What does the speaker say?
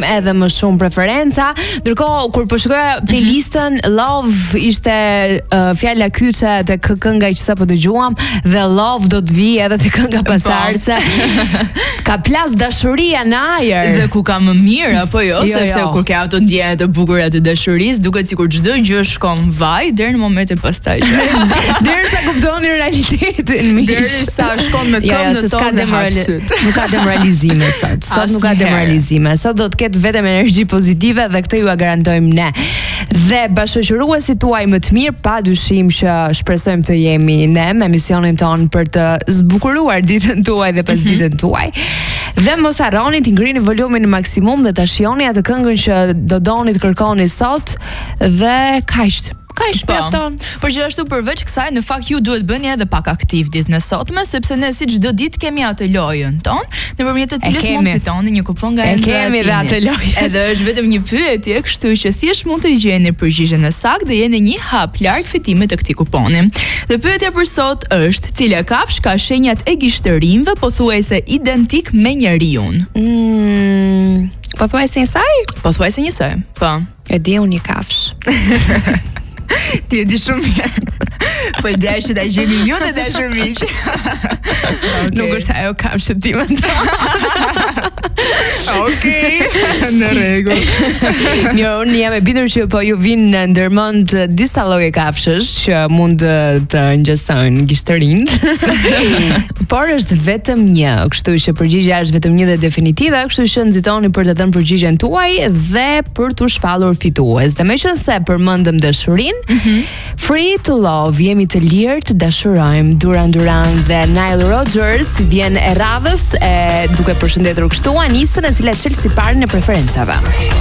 edhe më shumë preferenca. Ndërkohë kur po shikoja playlistën, Love ishte fjala kyçe tek kënga që sapo dëgjuam dhe Love do të vijë edhe te kënga pasardhëse. Ka plas dashuria në ajër. Dhe ku ka më mirë apo jo, sepse kur ke ato ndjenjat e bukura të dashurisë, duket sikur çdo gjë shkon vaj deri në momentin pastaj. Derisa kuptoni realitetin, derisa shkon me këmbë në tokë dhe hapsyt. Nuk ka demoralizime sot. Sot nuk ka demoralizime. Sot do të ketë vetëm energji pozitive dhe këtë ju a garantojmë ne. Dhe bashkëqëruesit tuaj më të mirë, padyshim që shpresojmë të jemi ne me misionin ton për të zbukuruar ditën tuaj dhe pasditën tuaj. Dhe mos harroni të ngrini volumin në maksimum dhe ta shihoni atë këngën që do doni të kërkoni sot dhe kaq. Ka shpefton. Por gjithashtu përveç kësaj, në fakt ju duhet bëni edhe pak aktiv ditën e sotme, sepse ne si çdo ditë kemi atë lojën ton, nëpërmjet të cilës mund të fitoni një kupon nga Enzo. Kemi dhe atë lojë. Edhe është vetëm një pyetje, kështu që thjesht mund të gjeni përgjigjen e saktë dhe jeni një hap larg fitimit të këtij kuponi. Dhe pyetja për sot është: cila kafsh ka shenjat e gishtërinjve pothuajse identik me njeriu? Pothuajse njësoj? Pothuajse njësoj. Po. E di unë një kafsh. Ti e di shumë mirë. Po ideja është ta gjeni ju dhe dashur miq. Nuk është ajo kafshë time. Okej. Në rregull. Jo, unë jam e bindur që po ju vinë në ndërmend disa lloje kafshësh që mund të ngjësojnë gishtërinë. Por është vetëm një, kështu që përgjigjja është vetëm një dhe definitive, kështu që nxitoni për të dhënë përgjigjen tuaj dhe për t'u shpallur fitues. Dhe meqense përmendëm dashurinë, Free to Love, jemi të lirë të dashurojmë. Duran Duran dhe Nile Rodgers vjen e radhës duke përshëndetur kështu Anisën, e cila çel si parë në preferencave.